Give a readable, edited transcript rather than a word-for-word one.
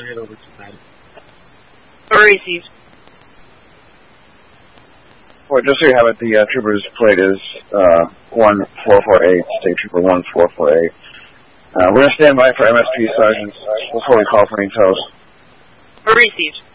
head over to that. Received. Well, just so you have it, the trooper's plate is 1448, State Trooper 1448. We're going to stand by for MSP sergeants before we call for any toast. Received.